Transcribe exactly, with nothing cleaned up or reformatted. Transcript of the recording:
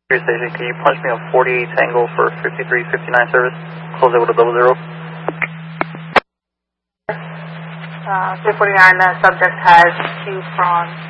Station, can you punch me a forty-eight Tango for fifty-three fifty-nine service? Close it with a double zero. Uh, three forty-nine, the subject has two prong